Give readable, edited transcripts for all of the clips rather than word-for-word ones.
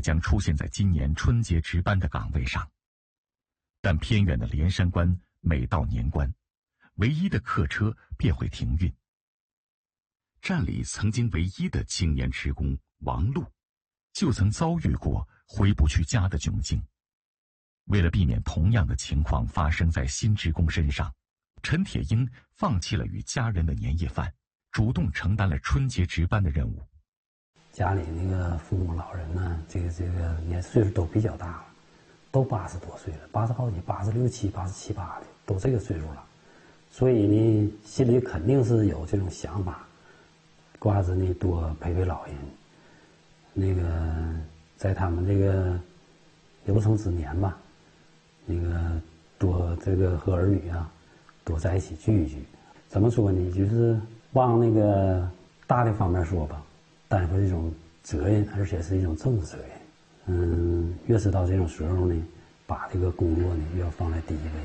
将出现在今年春节值班的岗位上。但偏远的连山关每到年关，唯一的客车便会停运。站里曾经唯一的青年职工王禄，就曾遭遇过回不去家的窘境。为了避免同样的情况发生在新职工身上，陈铁英放弃了与家人的年夜饭，主动承担了春节值班的任务。 家里那个父母老人呢，这个年岁数都比较大了，都80多岁了，80好几，86、7、87、8的，都这个岁数了，所以呢，心里肯定是有这种想法，挂着呢多陪陪老人，那个在他们这个有生之年吧，那个多这个和儿女啊多在一起聚一聚。怎么说呢？就是往那个大的方面说吧，担负这种责任，而且是一种政治责任。越是到这种时候呢，把这个工作呢越要放在第一位。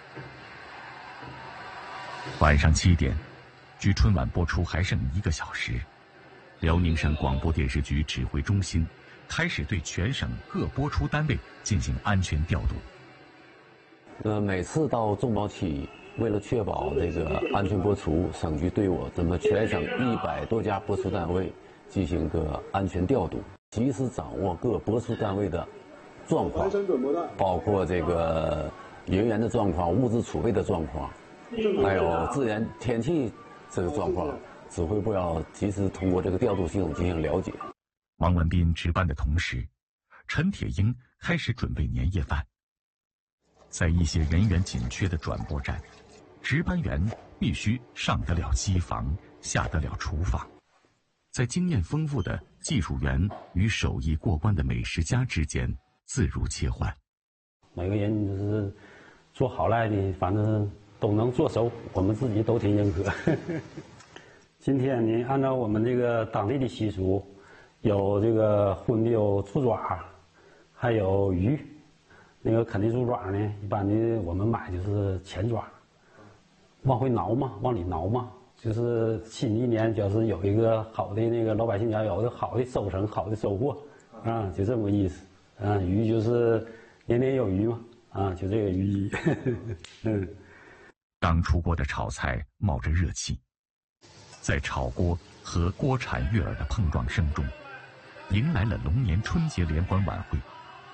晚上7点，距春晚播出还剩1个小时，辽宁省广播电视局指挥中心开始对全省各播出单位进行安全调度。 每次到重磅期，为了确保这个安全播出，省局对我咱们全省100多家播出单位进行个安全调度，及时掌握各播出单位的状况，包括这个人员的状况、物资储备的状况，还有自然天气这个状况，指挥部要及时通过这个调度系统进行了解。 王文斌值班的同时，陈铁英开始准备年夜饭。在一些人员紧缺的转播站，值班员必须上得了机房，下得了厨房，在经验丰富的技术员与手艺过关的美食家之间自如切换。 每个人就是做好赖的，反正都能做熟，我们自己都挺认可。今天呢，按照我们这个当地的习俗，有这个荤的有猪爪，还有鱼。那个啃的猪爪呢，一般的我们买就是前爪，往回挠嘛，往里挠嘛，就是新一年就是有一个好的那个老百姓家有个好的收成、好的收获，啊，就这么个意思。鱼就是年年有余嘛，啊，就这个寓意。 刚出锅的炒菜冒着热气，在炒锅和锅铲悦耳的碰撞声中，迎来了龙年春节联欢晚会。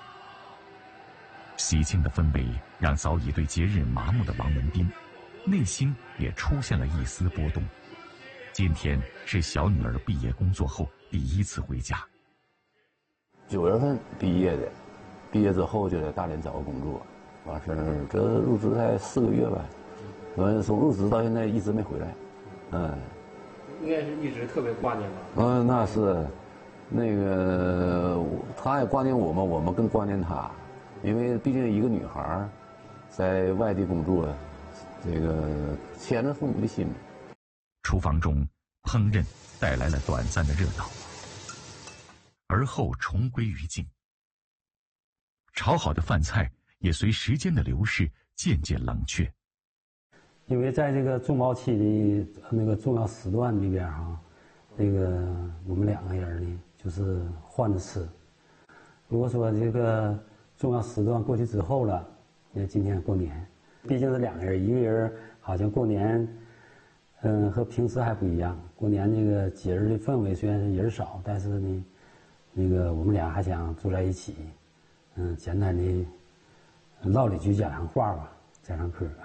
喜庆的氛围让早已对节日麻木的王文斌，内心也出现了一丝波动。今天是小女儿毕业工作后第1次回家。 9月份毕业的，毕业之后就在大连找个工作，完事儿这入职才4个月吧，完从入职到现在一直没回来。 应该是一直特别挂念吧？ 那是，那个他也挂念我们，我们更挂念他。因为毕竟一个女孩在外地工作，这个牵着父母的心。 厨房中烹饪带来了短暂的热闹，而后重归于静。炒好的饭菜也随时间的流逝渐渐冷却。 因为在这个重磅期的那个重要时段里边那个我们2个人呢，就是换着吃。如果说这个重要时段过去之后了，那今天过年，毕竟是2个人，一个人好像过年，和平时还不一样。过年那个节日的氛围虽然是人少，但是呢，那个我们俩还想坐在一起，简单的唠几句家常话吧，家常嗑，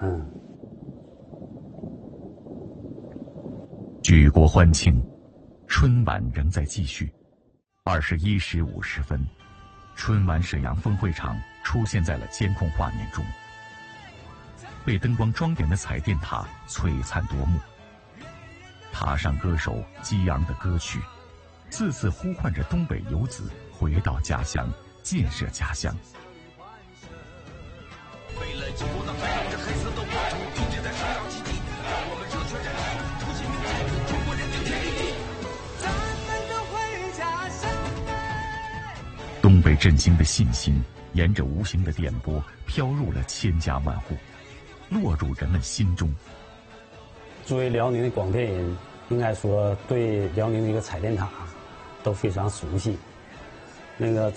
举国欢庆，春晚仍在继续。21时50分。春晚沈阳分会场出现在了监控画面中，被灯光装点的彩电塔璀璨夺目，塔上歌手激昂的歌曲，字字呼唤着东北游子回到家乡，建设家乡。为了救那白着黑色的国土，一直在上涨基地，让我们热血燃烧，谱写明天中国人民天地。咱们都回家乡。东北振兴的信心沿着无形的电波飘入了千家万户，落入人们心中。 作为辽宁的广电人，应该说对辽宁这个彩电塔都非常熟悉。那个